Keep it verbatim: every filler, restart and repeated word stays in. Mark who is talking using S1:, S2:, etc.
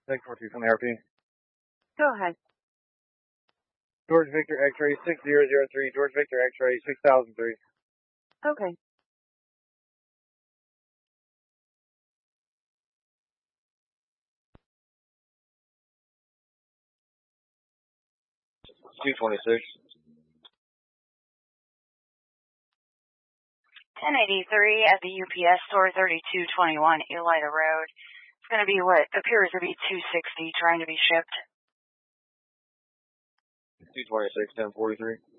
S1: six four two from the R P.
S2: Go ahead.
S1: George Victor X-ray six zero zero three, George Victor X-ray six thousand three.
S2: Okay.
S1: two twenty-six.
S2: ten eighty-three at the U P S store, thirty-two twenty-one Elida Road. It's going to be what appears to be two sixty trying to be shipped.
S1: two twenty-six, ten forty-three.